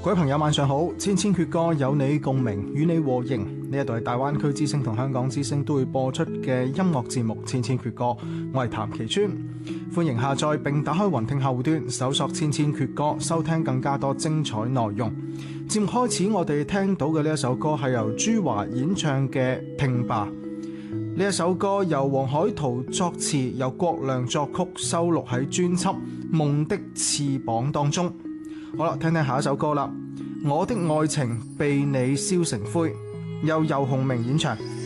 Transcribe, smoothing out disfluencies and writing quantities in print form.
各位朋友晚上好，千千闕歌有你共鳴，與你和應。呢一度係大灣區之聲同香港之聲都會播出嘅音樂節目《千千闕歌》，我係譚其川，歡迎下載並打開雲聽客戶端，搜索千千闕歌，收聽更加多精彩內容。節目開始，我哋聽到嘅呢一首歌係由朱華演唱嘅《聽吧》。呢一首歌由黃海濤作詞，由郭亮作曲，收錄喺專輯《夢的翅膀》當中。好啦，聽聽下一首歌啦。我的愛情被你燒成灰，由游鴻明演唱。